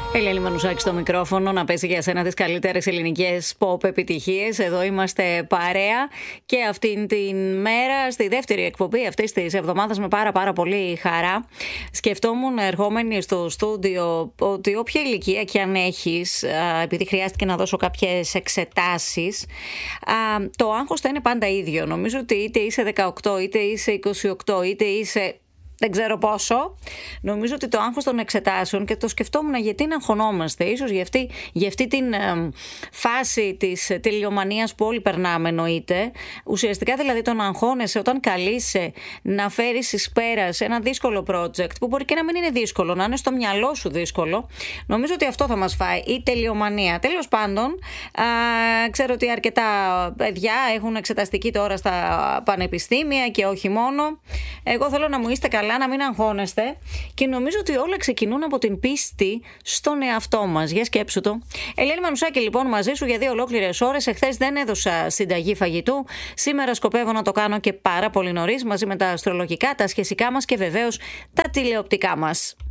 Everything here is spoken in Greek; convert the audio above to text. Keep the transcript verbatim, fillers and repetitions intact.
Ελένη Μανουσάκη στο μικρόφωνο, να παίζει για σένα τις καλύτερες ελληνικές pop επιτυχίες. Εδώ είμαστε παρέα και αυτήν την μέρα, στη δεύτερη εκπομπή αυτής της εβδομάδας, με πάρα πάρα πολύ χαρά. Σκεφτόμουν ερχόμενη στο στούντιο ότι όποια ηλικία και αν έχεις, επειδή χρειάστηκε να δώσω κάποιες εξετάσεις, το άγχος θα είναι πάντα ίδιο. Νομίζω ότι είτε είσαι δεκαοκτώ, είτε είσαι είκοσι οκτώ, είτε είσαι δεν ξέρω πόσο. Νομίζω ότι το άγχος των εξετάσεων, και το σκεφτόμουν γιατί να αγχωνόμαστε, ίσως για αυτή, για αυτή την ε, φάση της τελειομανίας που όλοι περνάμε, εννοείται. Ουσιαστικά δηλαδή τον αγχώνεσαι όταν καλείσαι να φέρεις εις πέρας ένα δύσκολο project, που μπορεί και να μην είναι δύσκολο, να είναι στο μυαλό σου δύσκολο. Νομίζω ότι αυτό θα μας φάει, η τελειομανία. Τέλος πάντων, α, ξέρω ότι αρκετά παιδιά έχουν εξεταστική τώρα στα πανεπιστήμια και όχι μόνο. Εγώ θέλω να μου είστε καλά, να μην αγχώνεστε, και νομίζω ότι όλα ξεκινούν από την πίστη στον εαυτό μας. Για σκέψου το. Ελένη Μανουσάκη λοιπόν μαζί σου για δύο ολόκληρες ώρες. Εχθές δεν έδωσα συνταγή φαγητού. Σήμερα σκοπεύω να το κάνω και πάρα πολύ νωρίς, μαζί με τα αστρολογικά, τα σχεσικά μας και βεβαίως τα τηλεοπτικά μας.